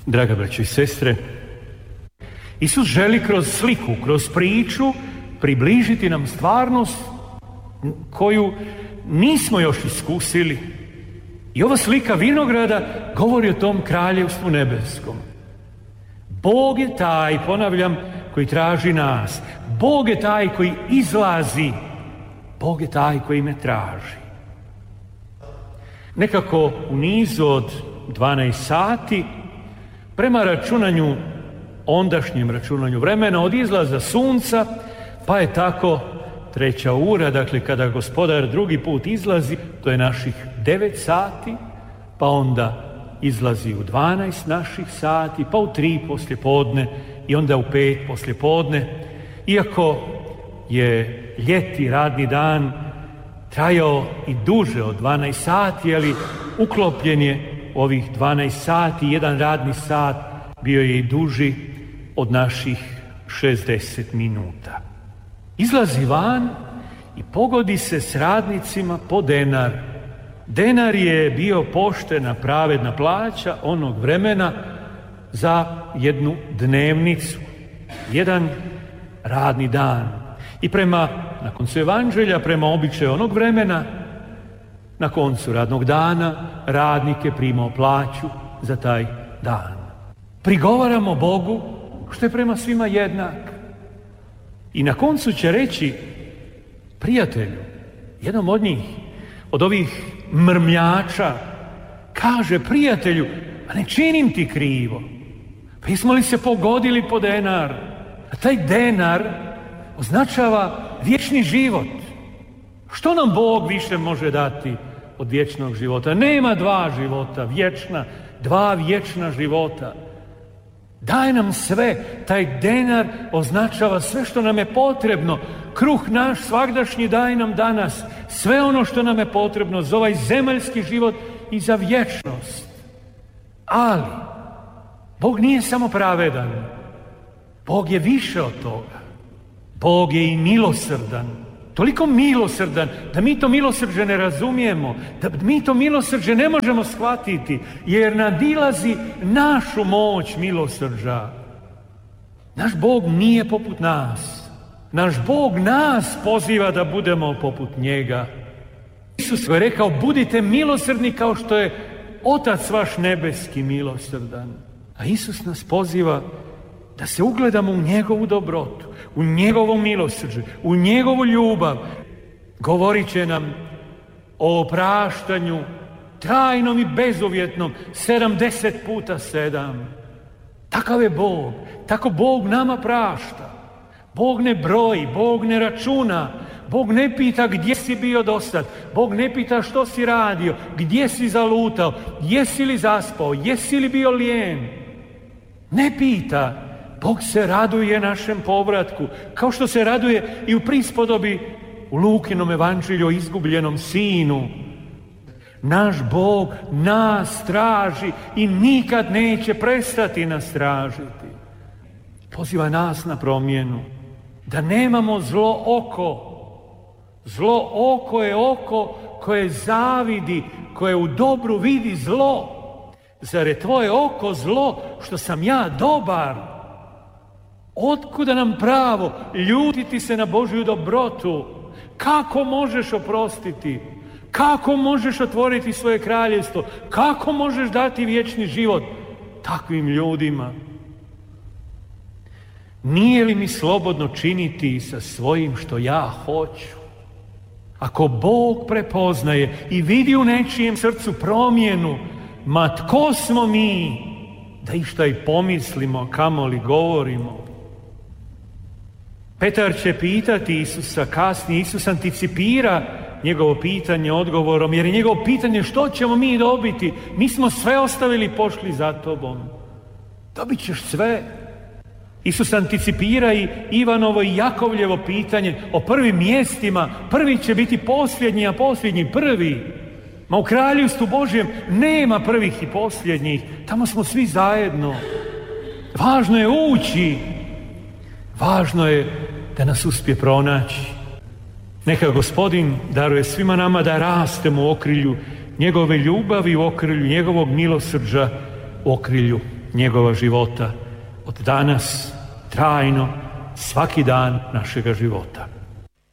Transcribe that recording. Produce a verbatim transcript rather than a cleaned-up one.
Draga braćo i sestre, Isus želi kroz sliku, kroz priču približiti nam stvarnost koju nismo još iskusili. I ova slika vinograda govori o tom kraljevstvu nebeskom. Bog je taj, ponavljam, koji traži nas. Bog je taj koji izlazi. Bog je taj koji me traži. Nekako u nizu od dvanaest sati, prema računanju, ondašnjem računanju vremena, od izlaza sunca, pa je tako treća ura, dakle kada gospodar drugi put izlazi, to je naših devet sati, pa onda izlazi u dvanaest naših sati, pa u tri poslijepodne i onda u pet poslijepodne. Iako je ljeti radni dan trajao i duže od dvanaest sati, ali uklopljen je u ovih dvanaest sati, jedan radni sat bio je i duži od naših šezdeset minuta. Izlazi van i pogodi se s radnicima po denar. Denar je bio poštena, pravedna plaća onog vremena za jednu dnevnicu, jedan radni dan. I prema, na koncu evanđelja, prema običaju onog vremena, na koncu radnog dana, radnik je primao plaću za taj dan. Prigovaramo Bogu što je prema svima jednak. I na koncu će reći prijatelju, jednom od njih, od ovih mrmljača, kaže prijatelju, a ne činim ti krivo. Pa jesmo li se pogodili po denar? A taj denar označava vječni život. Što nam Bog više može dati od vječnog života? Nema dva života, vječna, dva vječna života. Daje nam sve, taj denar označava sve što nam je potrebno. Kruh naš svagdašnji daje nam danas sve ono što nam je potrebno za ovaj zemaljski život i za vječnost. Ali Bog nije samo pravedan. Bog je više od toga. Bog je i milosrdan. Toliko milosrdan da mi to milosrđe ne razumijemo, da mi to milosrđe ne možemo shvatiti, jer nadilazi našu moć milosrđa. Naš Bog nije poput nas. Naš Bog nas poziva da budemo poput njega. Isus je rekao, budite milosrdni kao što je Otac vaš nebeski milosrdan. A Isus nas poziva da se ugledamo u njegovu dobrotu, u njegovo milosrđe, u njegovu ljubav. Govorit će nam o opraštanju trajnom i bezuvjetnom, sedamdeset puta sedam. Takav je Bog, tako Bog nama prašta. Bog ne broji, Bog ne računa, Bog ne pita gdje si bio dosad, Bog ne pita što si radio, gdje si zalutao, jesi li zaspao, jesi li bio lijen. Ne pita. Bog se raduje našem povratku, kao što se raduje i u prispodobi u Lukinom evanđelju o izgubljenom sinu. Naš Bog nas traži i nikad neće prestati nas tražiti. Poziva nas na promjenu, da nemamo zlo oko. Zlo oko je oko koje zavidi, koje u dobru vidi zlo. Zar je tvoje oko zlo što sam ja dobar? Otkuda nam pravo ljutiti se na Božju dobrotu? Kako možeš oprostiti? Kako možeš otvoriti svoje kraljevstvo? Kako možeš dati vječni život takvim ljudima? Nije li mi slobodno činiti sa svojim što ja hoću? Ako Bog prepoznaje i vidi u nečijem srcu promjenu, ma tko smo mi da išta i pomislimo, kamoli govorimo? Petar će pitati Isusa kasnije, Isus anticipira njegovo pitanje odgovorom, jer je njegovo pitanje što ćemo mi dobiti? Mi smo sve ostavili, pošli za tobom. Dobit ćeš sve. Isus anticipira i Ivanovo i Jakovljevo pitanje o prvim mjestima. Prvi će biti posljednji, a posljednji prvi. Ma u kraljevstvu Božjem nema prvih i posljednjih. Tamo smo svi zajedno. Važno je ući. Važno je da nas uspije pronaći. Neka Gospodin daruje svima nama da rastemo u okrilju njegove ljubavi, u okrilju njegovog milosrđa, u okrilju njegova života od danas, trajno, svaki dan našega života.